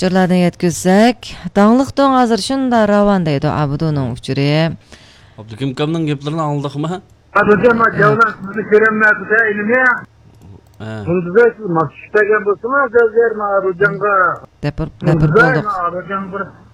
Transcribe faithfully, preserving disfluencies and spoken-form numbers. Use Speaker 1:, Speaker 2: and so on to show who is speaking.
Speaker 1: Uçurlardan yetkizsek, dağlıqdan hazır şunda ravan deydi Abdu'nun uçuru.
Speaker 2: Abdülkim kamdan geplerini aldık mı?
Speaker 3: Hocam acaba sizi göremedi de elime.
Speaker 2: He.
Speaker 3: Hızlı masışta gel bulsun, az verme hocam.
Speaker 1: Depir, depir
Speaker 3: Verme
Speaker 1: bulduk.
Speaker 3: hocam.